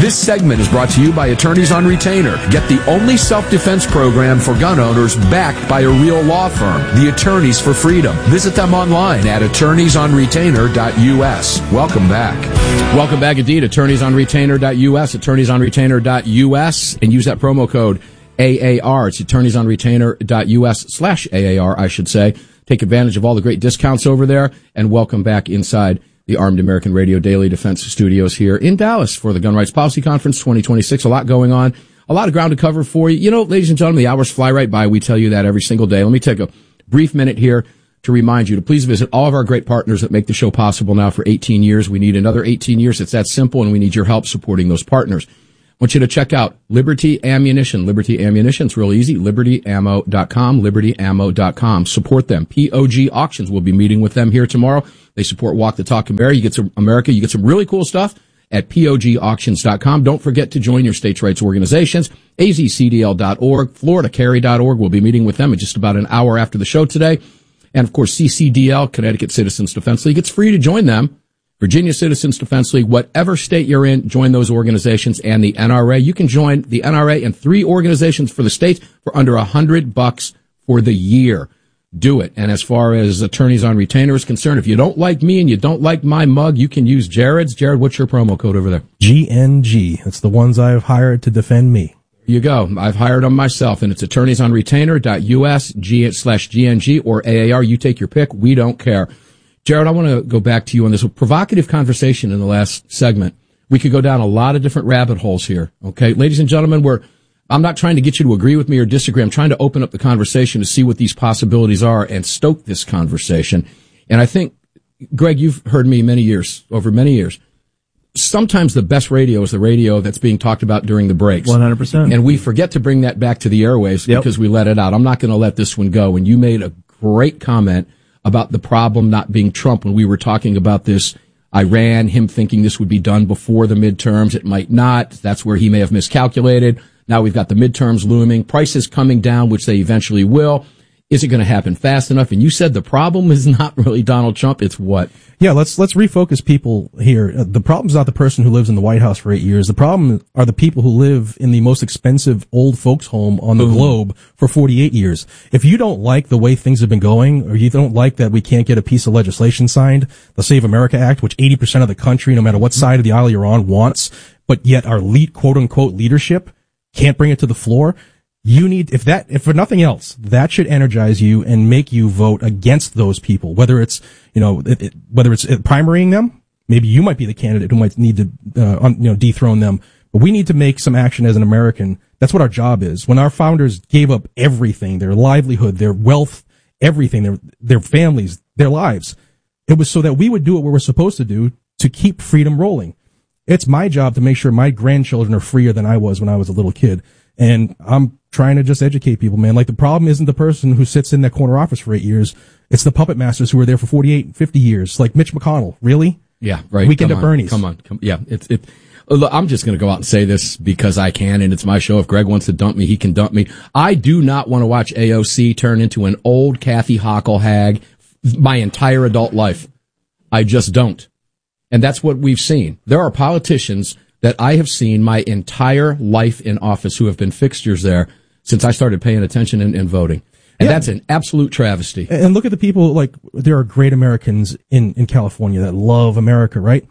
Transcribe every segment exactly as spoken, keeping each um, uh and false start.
This segment is brought to you by Attorneys on Retainer. Get the only self-defense program for gun owners backed by a real law firm, the Attorneys for Freedom. Visit them online at attorneys on retainer dot U S. Welcome back. Welcome back indeed, attorneys on retainer dot U S, attorneys on retainer dot U S, and use that promo code A A R. It's attorneys on retainer dot U S slash A A R, I should say. Take advantage of all the great discounts over there, and welcome back inside the Armed American Radio Daily Defense Studios here in Dallas for the Gun Rights Policy Conference twenty twenty-six. A lot going on, a lot of ground to cover for you. You know, ladies and gentlemen, the hours fly right by. We tell you that every single day. Let me take a brief minute here to remind you to please visit all of our great partners that make the show possible now for eighteen years. We need another eighteen years. It's that simple, and we need your help supporting those partners. I want you to check out Liberty Ammunition. Liberty Ammunition, it's real easy. liberty ammo dot com, liberty ammo dot com. Support them. P O G Auctions, we'll be meeting with them here tomorrow. They support Walk the Talk America. You get some America. You get some really cool stuff at P O G auctions dot com. Don't forget to join your states' rights organizations, A Z C D L dot org, Florida Carry dot org. We'll be meeting with them in just about an hour after the show today. And, of course, C C D L, Connecticut Citizens Defense League. It's free to join them. Virginia Citizens Defense League, whatever state you're in, join those organizations. And the N R A, you can join the N R A and three organizations for the states for under a hundred bucks for the year. Do it. And as far as Attorneys on Retainer is concerned, if you don't like me and you don't like my mug, you can use Jared's. Jared, what's your promo code over there? G N G. It's the ones I've hired to defend me. There you go. I've hired them myself, and it's attorneys on retainer dot U S G slash G N G or A A R. You take your pick. We don't care. Jared, I want to go back to you on this provocative conversation in the last segment. We could go down a lot of different rabbit holes here. Okay, ladies and gentlemen, we're, I'm not trying to get you to agree with me or disagree. I'm trying to open up the conversation to see what these possibilities are and stoke this conversation. And I think, Greg, you've heard me many years, over many years. Sometimes the best radio is the radio that's being talked about during the breaks. one hundred percent. And we forget to bring that back to the airwaves yep. because we let it out. I'm not going to let this one go. And you made a great comment about the problem not being Trump when we were talking about this Iran, him thinking this would be done before the midterms. It might not. That's where he may have miscalculated. Now we've got the midterms looming, prices coming down, which they eventually will. Is it going to happen fast enough? And you said the problem is not really Donald Trump. It's what? Yeah, let's let's refocus people here. Uh, the problem's not the person who lives in the White House for eight years. The problem are the people who live in the most expensive old folks home on the Ooh. globe for forty-eight years. If you don't like the way things have been going, or you don't like that we can't get a piece of legislation signed, the Save America Act, which eighty percent of the country, no matter what side of the aisle you're on, wants, but yet our lead, quote unquote, leadership can't bring it to the floor. You need, if that, if for nothing else, that should energize you and make you vote against those people. Whether it's, you know, it, it, whether it's primarying them, maybe you might be the candidate who might need to, uh, un, you know, dethrone them. But we need to make some action as an American. That's what our job is. When our founders gave up everything, their livelihood, their wealth, everything, their, their families, their lives, it was so that we would do what we were supposed to do to keep freedom rolling. It's my job to make sure my grandchildren are freer than I was when I was a little kid. And I'm trying to just educate people, man. Like, the problem isn't the person who sits in that corner office for eight years. It's the puppet masters who were there for forty-eight, fifty years. Like Mitch McConnell. Really? Yeah, right. Weekend come at on, Bernie's. Come on. Come, yeah, it's, it, look, I'm just going to go out and say this because I can, and it's my show. If Greg wants to dump me, he can dump me. I do not want to watch A O C turn into an old Kathy Hochul hag my entire adult life. I just don't. And that's what we've seen. There are politicians that I have seen my entire life in office who have been fixtures there since I started paying attention and, and voting. And yeah. that's an absolute travesty. And look at the people, like, there are great Americans in, in California that love America, right?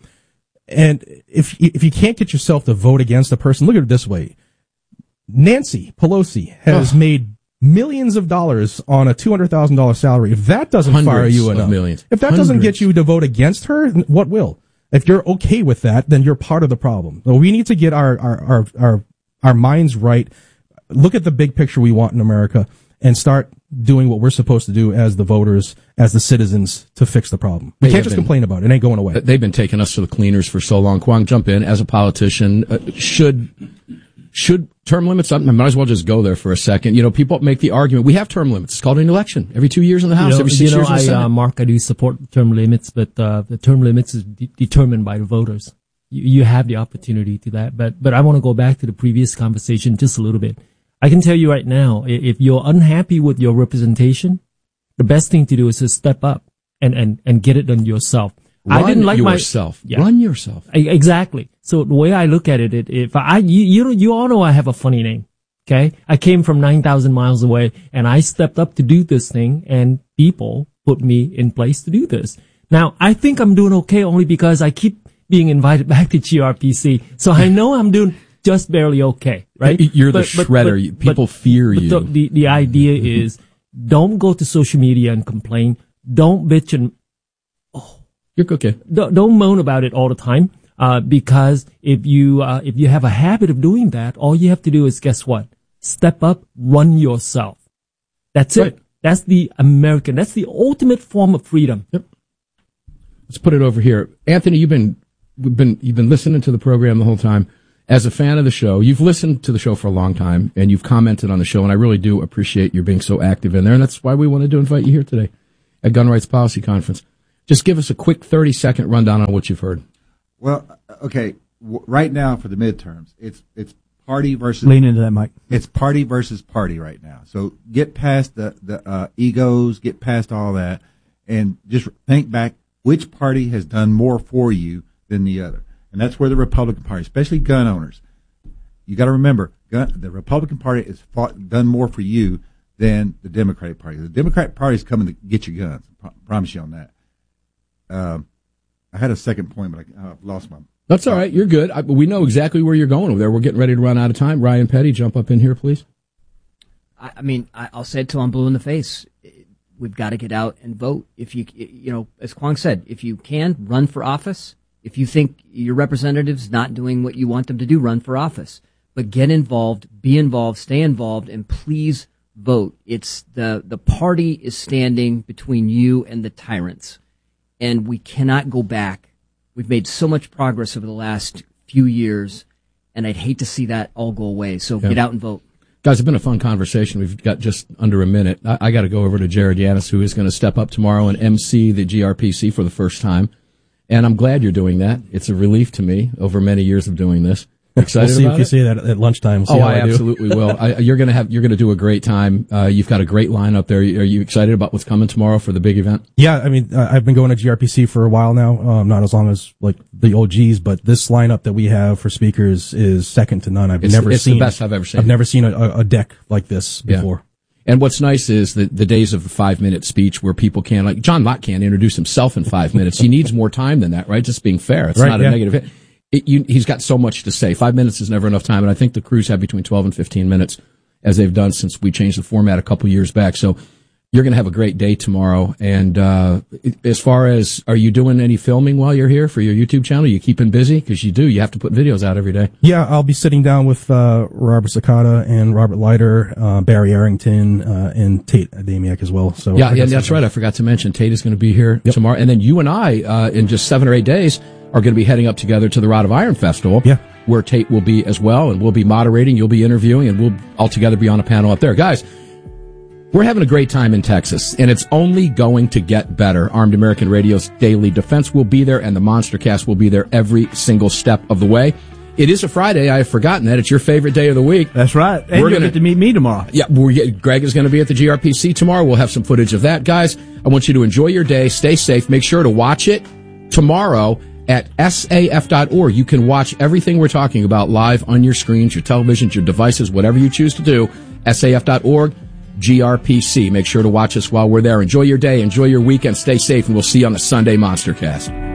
And if, if you can't get yourself to vote against a person, look at it this way. Nancy Pelosi has oh. made millions of dollars on a two hundred thousand dollars salary. If that doesn't Hundreds fire you enough, millions. if that Hundreds. doesn't get you to vote against her, what will? If you're okay with that, then you're part of the problem. So we need to get our, our, our, our, our minds right. Look at the big picture we want in America and start doing what we're supposed to do as the voters, as the citizens, to fix the problem. We they can't just been, complain about it. It ain't going away. They've been taking us to the cleaners for so long. Kwong, jump in. As a politician, uh, should, should term limits, I might as well just go there for a second. You know, people make the argument, we have term limits. It's called an election. Every two years in the House, you know, every six you know, years in the I, Senate. Uh, Mark, I do support term limits, but uh, the term limits is de- determined by the voters. You, you have the opportunity to that. But, but I want to go back to the previous conversation just a little bit. I can tell you right now, if you're unhappy with your representation, the best thing to do is to step up and, and, and get it done yourself. Run I didn't like yourself. My, yeah. Run yourself. Exactly. So the way I look at it, it if I, you, you, you all know I have a funny name. Okay. I came from nine thousand miles away and I stepped up to do this thing and people put me in place to do this. Now, I think I'm doing okay only because I keep being invited back to G R P C. So I know I'm doing just barely okay, right? You're the but, shredder. But, People but, fear but you. The, the, the idea is don't go to social media and complain. Don't bitch and, oh, you're okay. Don't, don't moan about it all the time. Uh, because if you, uh, if you have a habit of doing that, all you have to do is guess what? Step up, run yourself. That's right. it. That's the American, that's the ultimate form of freedom. Yep. Let's put it over here. Anthony, you've been, we've been, you've been listening to the program the whole time. As a fan of the show, you've listened to the show for a long time and you've commented on the show, and I really do appreciate your being so active in there. And that's why we wanted to invite you here today at Gun Rights Policy Conference. Just give us a quick thirty second rundown on what you've heard. Well, okay, w- right now for the midterms, it's it's party versus lean into that, Mike. It's party versus party right now. So get past the the uh, egos, get past all that, and just think back which party has done more for you than the other, and that's where the Republican Party, especially gun owners, you got to remember, gun, the Republican Party has fought, done more for you than the Democratic Party. The Democratic Party is coming to get your guns. I pro- promise you on that. Um, I had a second point, but I uh, lost my. That's all right. You're good. I, we know exactly where you're going over there. We're getting ready to run out of time. Ryan Petty, jump up in here, please. I, I mean, I, I'll say it till I'm blue in the face. We've got to get out and vote. If you, you know, as Kwong said, if you can, run for office. If you think your representative's not doing what you want them to do, run for office. But get involved, be involved, stay involved, and please vote. It's the, the party is standing between you and the tyrants. And we cannot go back. We've made so much progress over the last few years, and I'd hate to see that all go away. So yeah. Get out and vote. Guys, it's been a fun conversation. We've got just under a minute. I, I got to go over to Jared Yanis, who is going to step up tomorrow and M C the G R P C for the first time. And I'm glad you're doing that. It's a relief to me over many years of doing this. Excited we'll see about if you it? say that at lunchtime. We'll oh, see how I, I do. absolutely will. I, you're gonna have you're gonna do a great time. Uh, you've got a great lineup there. Are you excited about what's coming tomorrow for the big event? Yeah, I mean, uh, I've been going to G R P C for a while now. Um, not as long as like the O Gs, but this lineup that we have for speakers is second to none. I've it's, never it's seen. It's the best I've ever seen. I've never seen a, a deck like this before. Yeah. And what's nice is that the days of the five minute speech where people can, like John Locke can't introduce himself in five minutes. He needs more time than that, right? Just being fair. It's right, not yeah. a negative hit. It, you, he's got so much to say. Five minutes is never enough time, and I think the crews have between twelve and fifteen minutes, as they've done since we changed the format a couple years back. So you're going to have a great day tomorrow. And uh as far as, are you doing any filming while you're here for your YouTube channel? Are you keeping busy? Because you do. You have to put videos out every day. Yeah, I'll be sitting down with uh Robert Sakata and Robert Leiter, uh, Barry Arrington, uh, and Tate Adamiak as well. So yeah, yeah, that's right. I forgot to mention Tate is going to be here yep. tomorrow, and then you and I, uh in just seven or eight days, are going to be heading up together to the Rod of Iron Festival, yeah. where Tate will be as well, and we'll be moderating, you'll be interviewing, and we'll all together be on a panel up there. Guys, we're having a great time in Texas, and it's only going to get better. Armed American Radio's Daily Defense will be there, and the Monster Cast will be there every single step of the way. It is a Friday. I have forgotten that. It's your favorite day of the week. That's right. And we're you'll gonna get to meet me tomorrow. Yeah, we're, Greg is going to be at the G R P C tomorrow. We'll have some footage of that. Guys, I want you to enjoy your day. Stay safe. Make sure to watch it tomorrow at S A F dot org. You can watch everything we're talking about live on your screens, your televisions, your devices, whatever you choose to do. S A F dot org, G R P C. Make sure to watch us while we're there. Enjoy your day. Enjoy your weekend. Stay safe, and we'll see you on the Sunday Monster Cast.